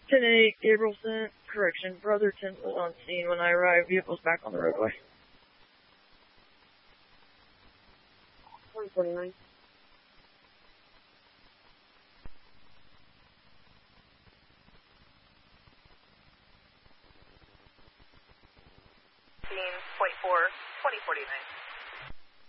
10-8, Gabriel sent. Correction, Brotherton was on scene when I arrived. Vehicle's back on the roadway. 149. Point 4, 2049.